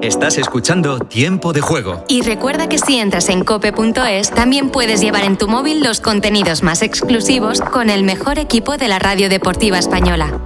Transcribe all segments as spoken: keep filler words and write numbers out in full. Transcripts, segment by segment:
Estás escuchando Tiempo de Juego. Y recuerda que si entras en cope punto es, también puedes llevar en tu móvil los contenidos más exclusivos con el mejor equipo de la radio deportiva española.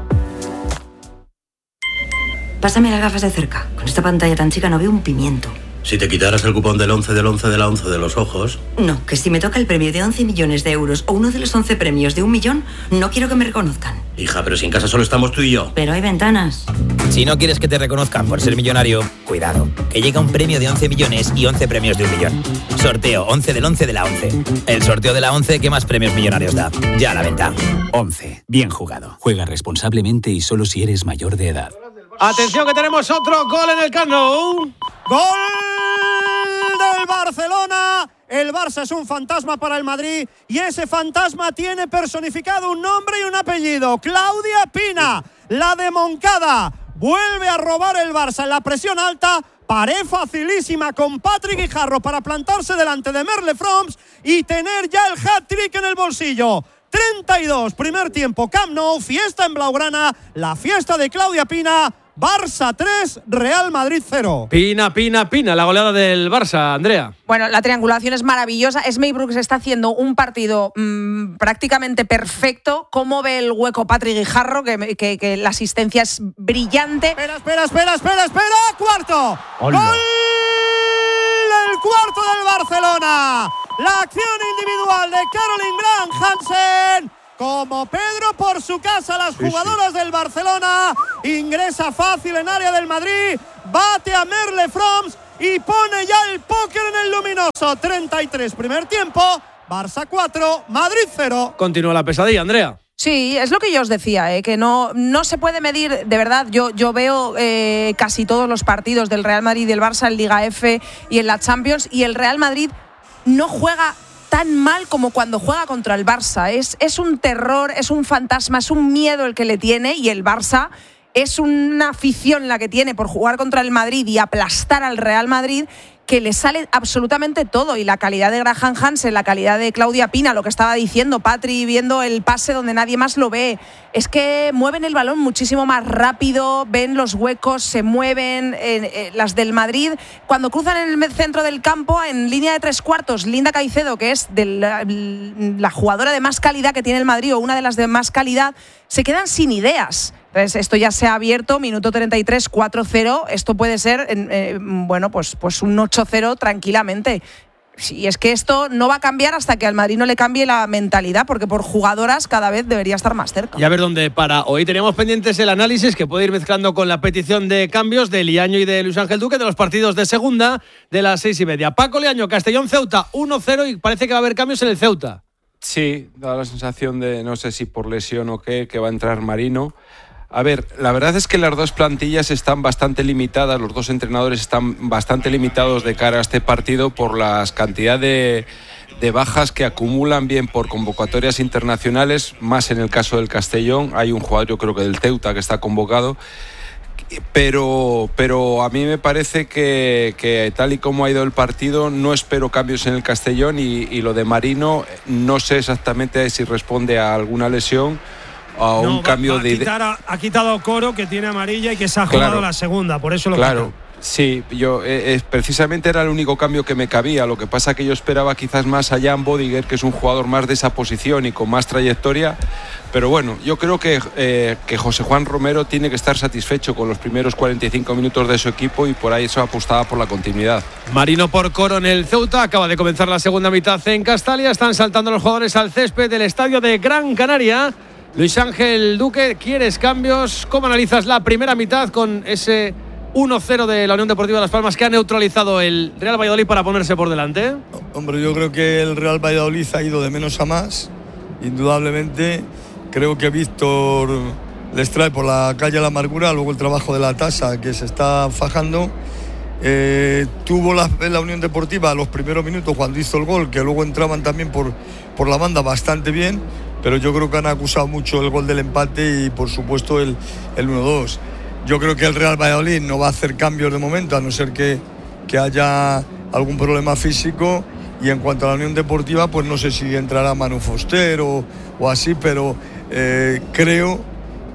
Pásame las gafas de cerca. Con esta pantalla tan chica no veo un pimiento. Si te quitaras el cupón del once del once de la once de los ojos... No, que si me toca el premio de once millones de euros o uno de los once premios de un millón, no quiero que me reconozcan. Hija, pero si en casa solo estamos tú y yo. Pero hay ventanas. Si no quieres que te reconozcan por ser millonario, cuidado, que llega un premio de once millones y once premios de un millón. Sorteo once del once de la once. El sorteo de la once que más premios millonarios da. Ya a la venta. once. Bien jugado. Juega responsablemente y solo si eres mayor de edad. Atención que tenemos otro gol en el Camp Nou. ¡Gol del Barcelona! El Barça es un fantasma para el Madrid y ese fantasma tiene personificado un nombre y un apellido. Claudia Pina, la de Moncada. Vuelve a robar el Barça en la presión alta. Pared facilísima con Patrick Guijarro para plantarse delante de Merle Froms y tener ya el hat-trick en el bolsillo. treinta y dos, primer tiempo, Camp Nou, fiesta en Blaugrana, la fiesta de Claudia Pina. Barça tres, Real Madrid cero. Pina, Pina, Pina, la goleada del Barça, Andrea. Bueno, la triangulación es maravillosa. Smith Brooks está haciendo un partido mmm, prácticamente perfecto. ¿Cómo ve el hueco Patrick Guijarro? Que, que, que la asistencia es brillante. Espera, espera, espera, espera, espera. Cuarto. Hola. ¡Gol! El cuarto del Barcelona. La acción individual de Caroline Graham Hansen. Como Pedro por su casa, las jugadoras sí, sí. del Barcelona. Ingresa fácil en área del Madrid. Bate a Merle Froms y pone ya el póker en el luminoso. treinta y tres, primer tiempo. Barça cuatro, Madrid cero. Continúa la pesadilla, Andrea. Sí, es lo que yo os decía, ¿eh? que no, no se puede medir, de verdad, yo, yo veo eh, casi todos los partidos del Real Madrid y del Barça en Liga F y en la Champions, y el Real Madrid no juega tan mal como cuando juega contra el Barça. Es, es un terror, es un fantasma, es un miedo el que le tiene, y el Barça es una afición la que tiene por jugar contra el Madrid y aplastar al Real Madrid, que le sale absolutamente todo. Y la calidad de Graham Hansen, la calidad de Claudia Pina, lo que estaba diciendo Patri, viendo el pase donde nadie más lo ve, es que mueven el balón muchísimo más rápido, ven los huecos, se mueven. Eh, eh, las del Madrid, cuando cruzan en el centro del campo, en línea de tres cuartos, Linda Caicedo, que es de la, la jugadora de más calidad que tiene el Madrid, o una de las de más calidad, se quedan sin ideas. Entonces, esto ya se ha abierto, minuto treinta y tres, cuatro cero. Esto puede ser, eh, bueno, pues, pues un ocho cero tranquilamente. Y es que esto no va a cambiar hasta que al Madrid no le cambie la mentalidad, porque por jugadoras cada vez debería estar más cerca. Y a ver dónde para. Hoy teníamos pendientes el análisis que puede ir mezclando con la petición de cambios de Liaño y de Luis Ángel Duque de los partidos de segunda de las seis y media. Paco Liaño, Castellón Ceuta, uno cero, y parece que va a haber cambios en el Ceuta. Sí, da la sensación de, no sé si por lesión o qué, que va a entrar Marino. A ver, la verdad es que las dos plantillas están bastante limitadas, los dos entrenadores están bastante limitados de cara a este partido por las cantidad de, de bajas que acumulan, bien por convocatorias internacionales, más en el caso del Castellón. Hay un jugador, yo creo que del Ceuta, que está convocado. Pero, pero a mí me parece que, que tal y como ha ido el partido, no espero cambios en el Castellón, y, y lo de Marino no sé exactamente si responde a alguna lesión o no, un va, cambio va a de... quitar a, ha quitado Coro, que tiene amarilla y que se ha jugado Claro, la segunda, por eso lo Claro, quita. sí, yo eh, eh, precisamente era el único cambio que me cabía. Lo que pasa que yo esperaba quizás más a Jan Bodiger, que es un jugador más de esa posición y con más trayectoria. Pero bueno, yo creo que, eh, que José Juan Romero tiene que estar satisfecho con los primeros cuarenta y cinco minutos de su equipo, y por ahí eso apostaba por la continuidad. Marino por Coro en el Ceuta. Acaba de comenzar la segunda mitad en Castalia. Están saltando los jugadores al césped del estadio de Gran Canaria. Luis Ángel Duque, ¿quieres cambios? ¿Cómo analizas la primera mitad con ese uno cero de la Unión Deportiva Las Palmas que ha neutralizado el Real Valladolid para ponerse por delante? Hombre, yo creo que el Real Valladolid ha ido de menos a más, indudablemente. Creo que Víctor les trae por la calle la amargura, luego el trabajo de la tasa que se está fajando. Eh, tuvo la, la Unión Deportiva los primeros minutos cuando hizo el gol, que luego entraban también por, por la banda bastante bien, pero yo creo que han acusado mucho el gol del empate y por supuesto el, el uno dos. Yo creo que el Real Valladolid no va a hacer cambios de momento, a no ser que, que haya algún problema físico. Y en cuanto a la Unión Deportiva, pues no sé si entrará Manu Foster o, o así, pero eh, creo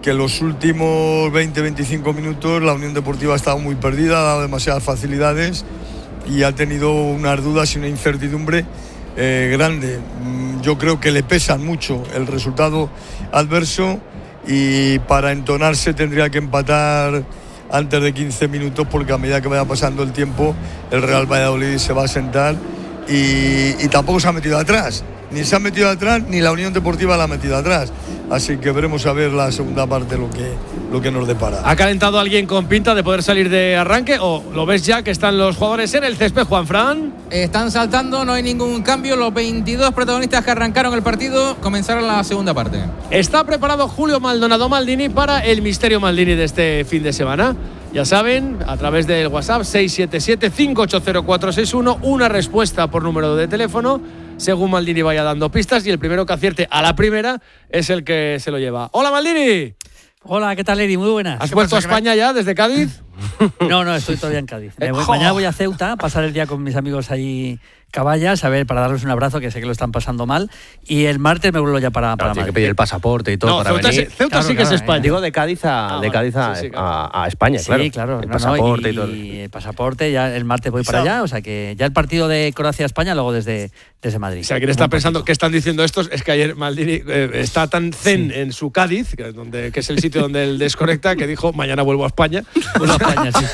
que en los últimos veinte a veinticinco minutos la Unión Deportiva ha estado muy perdida, ha dado demasiadas facilidades y ha tenido unas dudas y una incertidumbre eh, grande. Yo creo que le pesan mucho el resultado adverso y para entonarse tendría que empatar antes de quince minutos, porque a medida que vaya pasando el tiempo el Real Valladolid se va a sentar y, y tampoco se ha metido atrás. Ni se ha metido atrás, ni la Unión Deportiva la ha metido atrás. Así que veremos a ver la segunda parte lo que, lo que nos depara. ¿Ha calentado alguien con pinta de poder salir de arranque o lo ves ya que están los jugadores en el césped, Juanfran? Están saltando, no hay ningún cambio. Los veintidós protagonistas que arrancaron el partido comenzaron la segunda parte. ¿Está preparado Julio Maldonado Maldini para el misterio Maldini de este fin de semana? Ya saben, a través del WhatsApp seis siete siete, cinco ocho cero, cuatro seis uno, una respuesta por número de teléfono, según Maldini vaya dando pistas, y el primero que acierte a la primera es el que se lo lleva. ¡Hola, Maldini! Hola, ¿qué tal, Eri? Muy buenas. ¿Has vuelto a España ya desde Cádiz? No, no, estoy todavía en Cádiz. Me voy, mañana voy a Ceuta a pasar el día con mis amigos ahí Caballas, a ver, para darles un abrazo, que sé que lo están pasando mal. Y el martes me vuelvo ya para, para Tiene Madrid. que pedir el pasaporte y todo no, para Ceuta venir. Sí, Ceuta claro, sí que claro, es España. Digo de Cádiz a, Ah, de Cádiz a, sí, sí, claro. a, a España, Sí, claro. claro. El No, pasaporte no, y, y todo. y el pasaporte, ya el martes voy para allá, o sea que ya el partido de Croacia-España, luego desde, desde Madrid. O sea, quien está pensando qué están diciendo estos es que ayer Maldini eh, está tan zen sí. en su Cádiz, que es, donde, que es el sitio donde él desconecta, que dijo, mañana vuelvo a España. Vuelvo a España, sí.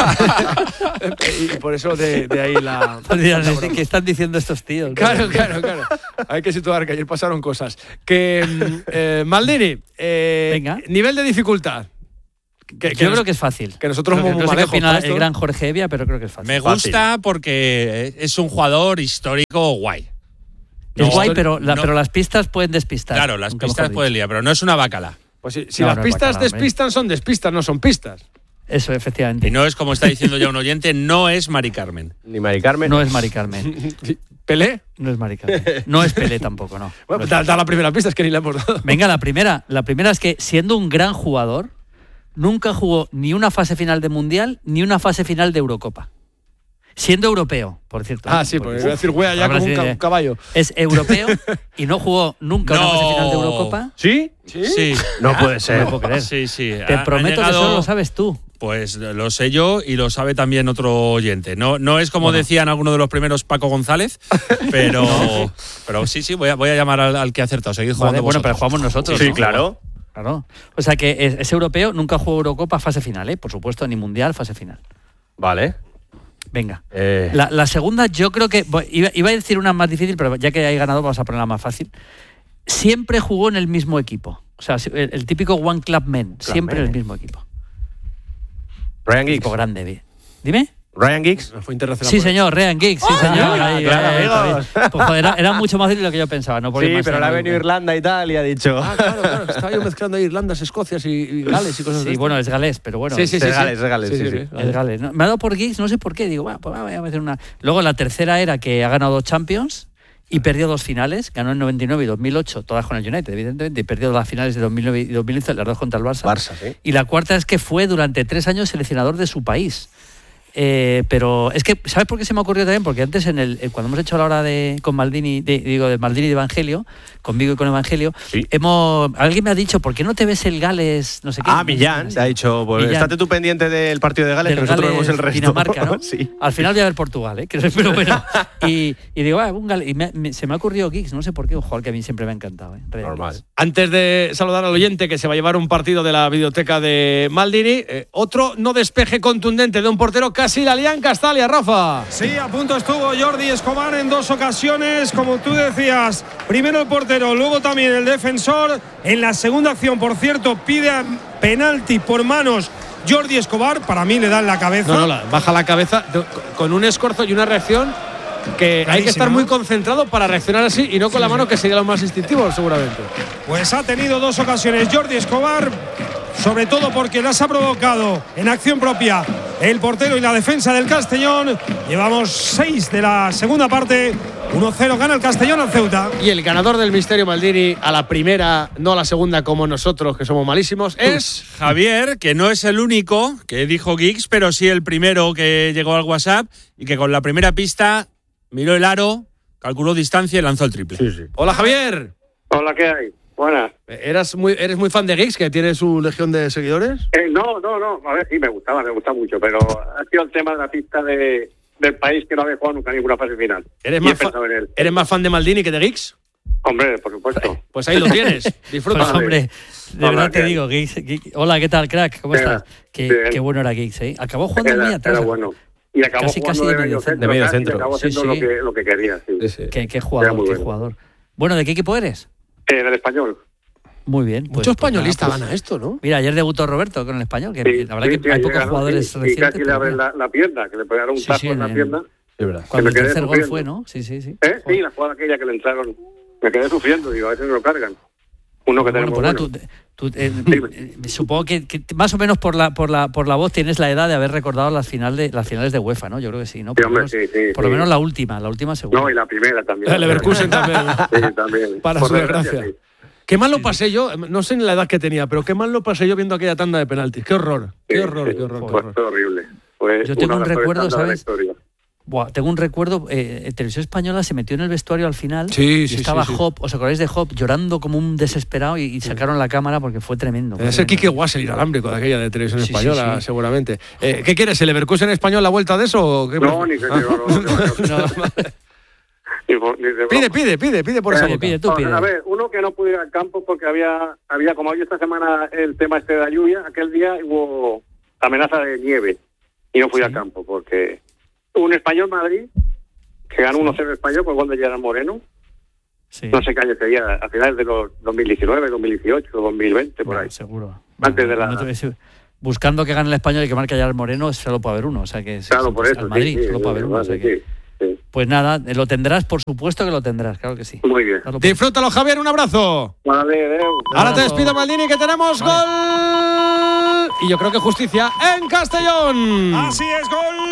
Y por eso de, de ahí la... ¿Qué están diciendo estos tíos? Claro, claro, claro. Hay que situar que ayer pasaron cosas. Que eh, Maldini, eh, Venga. nivel de dificultad. Que, que Yo nos, creo que es fácil. Que nosotros creo somos que, muy no sé qué opina el gran Jorge Evia, pero creo que es fácil. Me gusta fácil. Porque es un jugador histórico guay. Es no, guay, pero, la, no. pero las pistas pueden despistar. Claro, las pistas pueden liar, pero no es una bacala. Pues si, si no, las no pistas bacala, despistan, hombre. Son despistas, no son pistas. Eso, efectivamente. Y no es, como está diciendo ya un oyente, no es Mari Carmen. Ni Mari Carmen. No es Mari Carmen. ¿Pelé? No es Mari Carmen. No es Pelé tampoco, no. Bueno, no da, da la primera pista, es que ni la hemos dado. Venga, la primera. La primera es que, siendo un gran jugador, nunca jugó ni una fase final de Mundial ni una fase final de Eurocopa. Siendo europeo, por cierto. Ah, sí, porque iba a decir, wea, ya como un, un caballo. Es europeo y no jugó nunca no. una fase final de Eurocopa. ¿Sí? ¿Sí? Sí. No puede ser. No puedo creer. Sí, sí. Te ha, prometo ha llegado, que solo lo sabes tú. Pues lo sé yo y lo sabe también otro oyente. No, no es como bueno. decían algunos de los primeros, Paco González, pero, no. pero sí, sí, voy a, voy a llamar al, al que ha acertado. Seguid jugando vale, vosotros. Bueno, pero jugamos nosotros. Sí, ¿no? claro. Claro. O sea que es, es europeo, nunca jugó Eurocopa fase final, ¿eh? Por supuesto, ni Mundial, fase final. Vale. Venga. Eh. La, la segunda, yo creo que. Iba, iba a decir una más difícil, pero ya que hay ganado, vamos a ponerla más fácil. Siempre jugó en el mismo equipo. O sea, el, el típico One Club Men. Club siempre en el mismo equipo. Ryan Giggs. Equipo grande. Dime. Ryan Giggs. Fue internacional. Sí, señor, Ryan Giggs, sí, señor. ¡Oh! Ahí, claro, ahí, amigos. Pues, joder, era, era mucho más difícil de lo que yo pensaba. No sí, pero le ha venido Irlanda y tal y ha dicho. Ah, claro, claro. Estaba yo mezclando Irlandas, Escocias y, y Gales y cosas sí, de Sí, bueno, es galés, pero bueno. Sí, sí, sí. Es Gales, es Gales. Sí, sí, sí, sí. Es Gales. ¿No? Me ha dado por Giggs, no sé por qué. Digo, va, pues voy a hacer una. Luego la tercera era que ha ganado dos Champions y perdió dos finales. Ganó en noventa y nueve y dos mil ocho, todas con el United, evidentemente, y perdió las finales de dos mil nueve y dos mil once, las dos contra el Barça. Barça, sí. Y la cuarta es que fue durante tres años seleccionador de su país. Eh, pero es que, ¿sabes por qué se me ocurrió también? Porque antes, en el, cuando hemos hecho la hora de con Maldini, de, digo, de Maldini de Evangelio, conmigo y con Evangelio, sí. hemos alguien me ha dicho, ¿por qué no te ves el Gales? No sé qué. Ah, Millán, te ha dicho, pues, Millán. estate tú pendiente del partido de Gales, del que nosotros Gales, vemos el resto. Dinamarca, ¿no? Sí. Al final voy a ver Portugal, ¿eh? Pero bueno. y, y digo, ah, un Gales. Y me, me, se me ha ocurrido Giggs, no sé por qué, un jugador que a mí siempre me ha encantado. ¿eh? Normal. Giggs. Antes de saludar al oyente que se va a llevar un partido de la videoteca de Maldini, eh, otro no despeje contundente de un portero, casi la lian Castalia, Rafa. Sí, a punto estuvo Jordi Escobar en dos ocasiones, como tú decías, primero el portero, luego también el defensor. En la segunda acción, por cierto, pide penalti por manos Jordi Escobar, para mí le dan la cabeza. No, no, la, baja la cabeza con un escorzo y una reacción que Clarísimo. Hay que estar muy concentrado para reaccionar así y no con sí, la mano, que sería lo más instintivo seguramente. Pues ha tenido dos ocasiones Jordi Escobar, sobre todo porque las ha provocado en acción propia el portero y la defensa del Castellón. Llevamos seis de la segunda parte. uno cero gana el Castellón al Ceuta. Y el ganador del misterio Maldini a la primera, no a la segunda como nosotros, que somos malísimos, es Javier, que no es el único que dijo Giggs, pero sí el primero que llegó al WhatsApp y que con la primera pista miró el aro, calculó distancia y lanzó el triple. Sí, sí. Hola, Javier. Hola, ¿qué hay? buenas. ¿Eras muy, ¿Eres muy fan de Giggs, que tiene su legión de seguidores? Eh, no, no, no. A ver, sí, me gustaba, me gusta mucho, pero ha sido el tema de la pista de, del país que no había jugado nunca ninguna fase final. ¿Eres más, fa- ¿Eres más fan de Maldini que de Giggs? Hombre, por supuesto. Pues ahí lo tienes. Disfruta. Pues hombre, de Hola, verdad te ¿qué? digo, Giggs, Giggs- hola, ¿qué tal, crack? ¿Cómo Bien, estás? Qué, bien. qué bueno era Giggs, ¿eh? Acabó jugando Era- muy atrás. era bueno. Y acabó casi, jugando casi de medio centro, de medio casi, centro. acabó Sí, haciendo sí. Lo, que, lo que quería. Sí. Sí, sí. Qué, qué jugador, muy qué bueno. jugador. Bueno, ¿de qué equipo eres? Eh, del Español. Muy bien. Pues, Mucho pues españolista nada, pues- gana esto, ¿no? Mira, ayer debutó Roberto con el Español, que Sí, la verdad sí, que sí, hay ayer pocos ganó, jugadores sí, recientes. Y casi le pero abren mira. la, la pierna, que le pegaron un Sí, tajo sí, en la en- pierna. Es verdad. Cuando me el quedé tercer gol sufriendo. fue, ¿no? Sí, sí, sí. ¿Eh? Sí, la jugada aquella que le entraron. Me quedé sufriendo, digo, a veces me lo cargan. Uno que Bueno, tenemos pues nada, bueno. tú, tú, eh, eh, supongo que, que más o menos por la, por la por la voz tienes la edad de haber recordado las finales de las finales de UEFA, ¿no? Yo creo que sí, ¿no? Por, Sí, hombre, lo, menos, sí, sí, por lo sí. menos la última, la última seguro. No, y la primera también. El Leverkusen también. Sí, también. Para Por su desgracia, desgracia. sí. Qué mal lo pasé yo, no sé en la edad que tenía, pero qué mal lo pasé yo viendo aquella tanda de penaltis. Qué horror, qué Sí, horror, sí. qué horror, qué Fue, horror. fue horrible. Fue Yo tengo una un de las recuerdo, peores tandas de la ¿sabes? historia. Buah, tengo un recuerdo, eh, Televisión Española se metió en el vestuario al final Sí, y sí, estaba sí, sí. Hop, ¿os acordáis de Hop? Llorando como un desesperado y, y sacaron la cámara porque fue tremendo. Debe fue ser tremendo. Quique Guas, el inalámbrico de aquella de Televisión Sí, sí, Española, sí. seguramente. Eh, ¿Qué quieres, el Leverkusen español, la vuelta de eso? O qué No, ni que Ah. no, no, no, no. Ni por- ni de broma. Pide, pide, pide, pide por esa Eh, boca. pide, tú Vamos, pide. A ver, uno que no pudo ir al campo porque había, había como hoy esta semana el tema este de la lluvia, aquel día hubo amenaza de nieve y no fui Sí. al campo porque un Español Madrid que ganó uno cero Español con gol de Gerard Moreno, Sí. no sé qué año sería, a finales de los dos mil diecinueve, dos mil dieciocho, dos mil veinte, por Bueno, ahí. seguro. Antes de la- no te voy a decir- buscando que gane el Español y que marque ya el Moreno, solo puede haber uno. O sea que Claro, sí, por sí, eso. al Madrid sí, sí, solo puede haber sí, uno. o sea que- sí, sí. Pues nada, eh, lo tendrás, por supuesto que lo tendrás, claro que sí. Muy bien. Dalo por- Disfrútalo, Javier, un abrazo. Vale, adeu. Ahora te abrazo. despido, Maldini, que tenemos gol. Y yo creo que justicia en Castellón. Así es,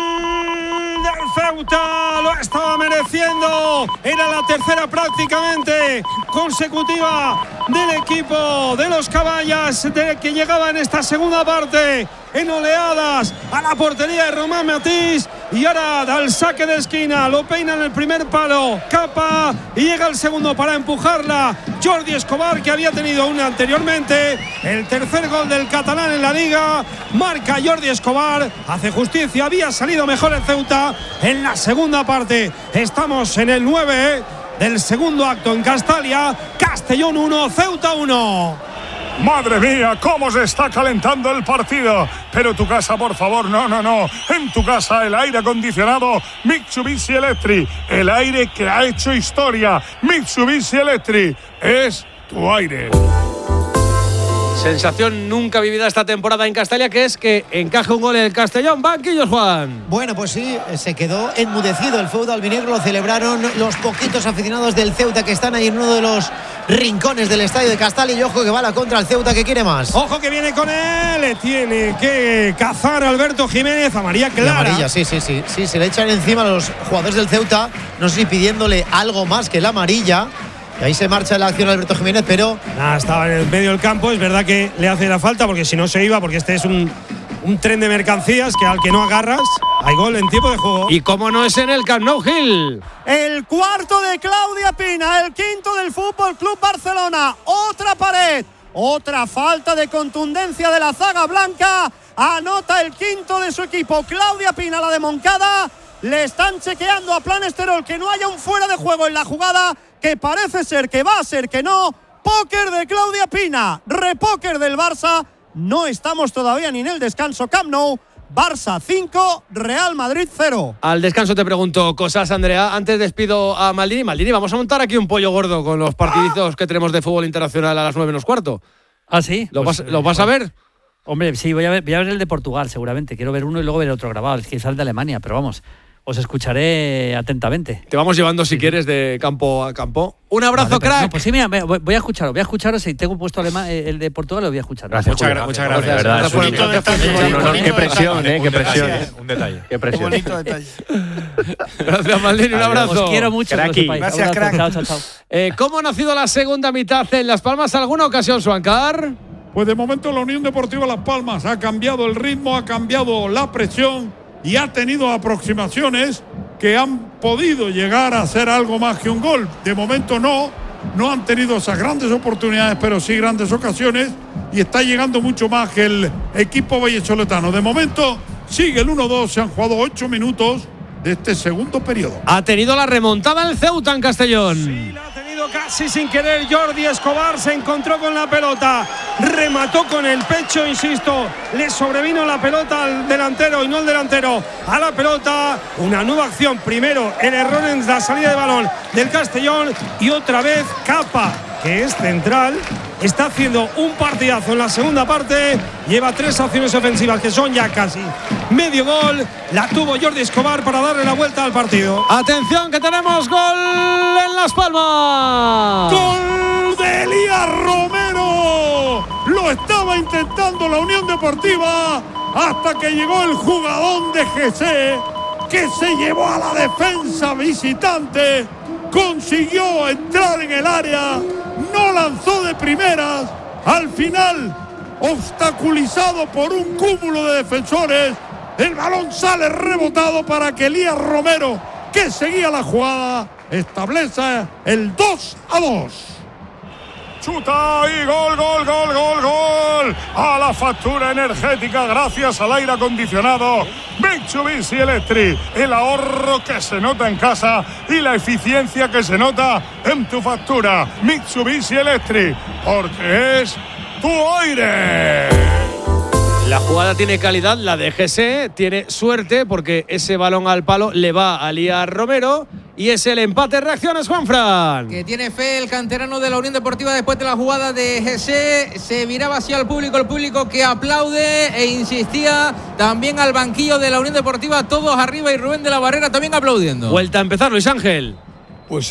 gol del Ceuta, lo estaba mereciendo. Era la tercera prácticamente consecutiva del equipo de los Caballas, de que llegaba en esta segunda parte en oleadas a la portería de Román Matís. Y ahora da el saque de esquina, lo peina en el primer palo, capa y llega el segundo para empujarla Jordi Escobar, que había tenido una anteriormente. El tercer gol del catalán en la liga, marca Jordi Escobar, hace justicia, había salido mejor el Ceuta en la segunda parte. Estamos en el nueve del segundo acto en Castalia. Castellón uno, Ceuta uno. Madre mía, cómo se está calentando el partido. Pero tu casa, por favor, no, no, no. En tu casa el aire acondicionado Mitsubishi Electric. El aire que ha hecho historia. Mitsubishi Electric es tu aire. Sensación nunca vivida esta temporada en Castalia, que es que encaje un gol en el Castellón. Banquillos, Juan. Bueno, pues sí, se quedó enmudecido el feudo albinegro. Lo celebraron los poquitos aficionados del Ceuta que están ahí en uno de los rincones del estadio de Castalia. Y ojo que va la contra el Ceuta, que quiere más. Ojo que viene con él, tiene que cazar a Alberto Jiménez, amarilla clara. Amarilla, sí, sí, sí, sí, se le echan encima a los jugadores del Ceuta, no sé si pidiéndole algo más que la amarilla. Y ahí se marcha la acción Alberto Jiménez, pero Nah, estaba en el medio del campo, es verdad que le hace la falta porque si no se iba, porque este es un, un tren de mercancías que al que no agarras, hay gol en tiempo de juego. Y como no es en el Camp Nou, Gil. El cuarto de Claudia Pina, el quinto del Fútbol Club Barcelona. Otra pared, otra falta de contundencia de la zaga blanca. Anota el quinto de su equipo. Claudia Pina, la de Moncada. Le están chequeando a Planesterol que no haya un fuera de juego en la jugada, que parece ser que va a ser que no. Póker de Claudia Pina, repóker del Barça. No estamos todavía ni en el descanso. Camp Nou, Barça cinco, Real Madrid cero. Al descanso te pregunto cosas, Andrea. Antes despido a Maldini. Maldini, vamos a montar aquí un pollo gordo con los partidizos que tenemos de fútbol internacional a las nueve menos cuarto. Ah, sí. ¿Lo, Pues, vas, ¿lo vas a ver? Hombre, sí, voy a ver, voy a ver el de Portugal, seguramente. Quiero ver uno y luego ver otro grabado, quizás el de Alemania, pero vamos, os escucharé atentamente. Te vamos llevando, si quieres, de campo a campo. Un abrazo, Vale, pero, crack. no, pues sí, mira, voy, voy a escucharlo, voy a escucharlo. Si tengo puesto alema, el de Portugal, lo voy a escuchar. Gracias, Muchas, Julio. muchas gracias. De verdad, Gracias es un- por el detalle. un honor. Qué presión, eh, qué presión. Un detalle. Qué presión. Gracias, Maldini. Un abrazo. Os quiero mucho, que lo Cracki. sepáis. Gracias, Un abrazo, crack. Chao, chao, chao. Eh, ¿Cómo ha nacido la segunda mitad en Las Palmas? ¿Alguna ocasión, Suancar? Pues de momento la Unión Deportiva Las Palmas ha cambiado el ritmo, ha cambiado la presión y ha tenido aproximaciones que han podido llegar a ser algo más que un gol. De momento no, no han tenido esas grandes oportunidades, pero sí grandes ocasiones, y está llegando mucho más que el equipo vallesoletano. De momento sigue el uno dos, se han jugado ocho minutos de este segundo periodo. Ha tenido la remontada el Ceuta en Castellón. Sí, la ha tenido casi sin querer Jordi Escobar, se encontró con la pelota, remató con el pecho, insisto, le sobrevino la pelota al delantero y no el delantero a la pelota. Una nueva acción, primero el error en la salida de balón del Castellón y otra vez Capa, que es central, está haciendo un partidazo en la segunda parte, lleva tres acciones ofensivas que son ya casi medio gol, la tuvo Jordi Escobar para darle la vuelta al partido. Atención que tenemos gol en Las Palmas. ¡Gol de Elías Romero! Lo estaba intentando la Unión Deportiva hasta que llegó el jugador de G C, que se llevó a la defensa visitante, consiguió entrar en el área, no lanzó de primeras, al final, obstaculizado por un cúmulo de defensores, el balón sale rebotado para que Elías Romero, que seguía la jugada, establece el dos a dos. Chuta y gol, gol, gol, gol, gol. A la factura energética gracias al aire acondicionado Mitsubishi Electric. El ahorro que se nota en casa y la eficiencia que se nota en tu factura. Mitsubishi Electric, porque es tu aire. La jugada tiene calidad, la de G C tiene suerte porque ese balón al palo le va a Elías Romero y es el empate. Reacciones, Juanfran. Que tiene fe el canterano de la Unión Deportiva después de la jugada de G C. Se viraba hacia el público, el público que aplaude e insistía también al banquillo de la Unión Deportiva, todos arriba y Rubén de la Barrera también aplaudiendo. Vuelta a empezar, Luis Ángel.